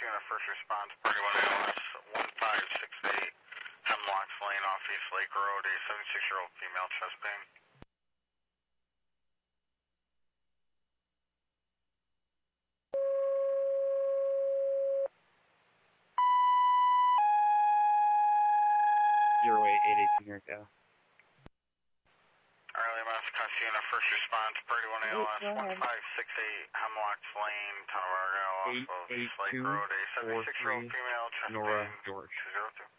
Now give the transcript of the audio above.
Cosuna, first response, 31 ALS, 1568, Hemlocks Lane off East Lake Road, a 76-year-old female chest pain. Zero 818 here, go. Early Mass Cosuna, first response, 31 ALS, 1568, Hemlocks Lane, Tonawanda off of East Lake Road, a 76-year-old female chest Nora pain, George. 202.